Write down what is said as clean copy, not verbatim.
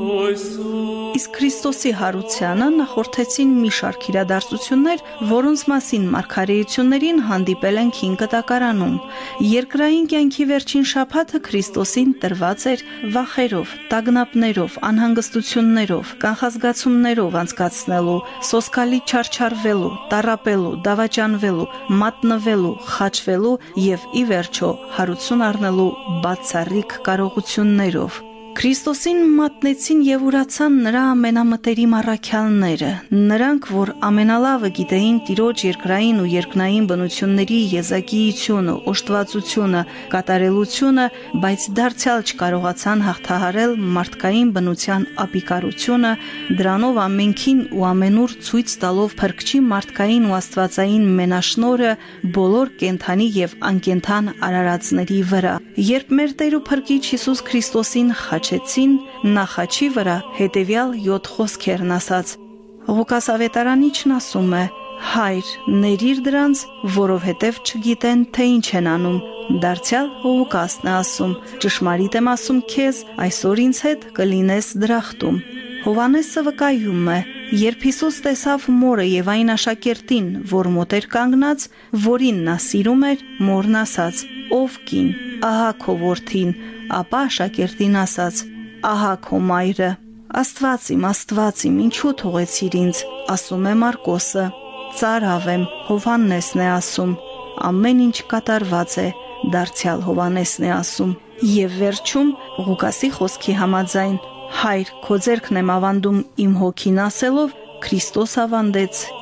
Իսկ Քրիստոսի հարությանը նախորդեցին մի շարք իրադարձություններ, որոնց մասին մարգարեություններին հանդիպել ենք Հին Կտակարանում։ Երկրային կյանքի վերջին շաբաթը Քրիստոսին տրված էր վախերով, տագնապներով, անհանգստություններով, կանխազգացումներով անցկացնելու, սոսկալի չարչարվելու, տառապելու, դավաճանվելու, մատնվելու, խաչվելու եւ ի վերջո հարություն առնելու բացառիկ կարողություններով։ Քրիստոսին մատնեցին եւ ուրացան նրա ամենամտերիմ առաքյալները, նրանք, որ ամենալավը գիտեին Տիրոջ երկրային ու երկնային բնությունների եզակիությունը, օժտվածությունը, կատարելությունը, բայց դարձյալ չկարողացան հաղթահարել մարդկային բնության ապիկարությունը, դրանով ամենքին ու ամենուր ցույց տալով Փրկչի մարդկային ու աստվածային մենաշնորհը բոլոր կենդանի եւ անկենդան արարածների վրա։ Երբ մեր Տեր ու Փրկիչ Հիսուս Քրիստոսին խաչեցին, նա խաչի վրա հետևյալ 7 խոսքերն ասաց։ Ղուկաս ավետարանիչն ասում է. Հայր, ներիր դրանց, որովհետև չգիտեն, թե ինչ են անում։ Դարձյալ Ղուկասն է ասում. ճշմարիտ եմ ասում քեզ, այսօր ինձ հետ կլինես դրախտում։ Հովհաննեսը վկայում է. երբ Հիսուս տեսավ մորը եւ այն աշակերտին, որ մոտ էր կանգնած, որին նա սիրում էր, մորն ասաց. Ով կին, ահա քո որդին, ապա աշակերտին ասաց. ահա քո մայրը։ Աստված իմ, ինչու թողեցիր ինձ, ասում է Մարկոսը։ Ծարավ եմ, Հովհաննեսն է ասում։ Ամեն ինչ կատարված է, դարձյալ Հովհաննեսն է ասում։ Եվ վերջում Ղուկասի խոսքի համաձայն. Հայր, քո ձեռքն եմ ավանդում իմ հոգին ասելով, Քրիստոս ավանդեց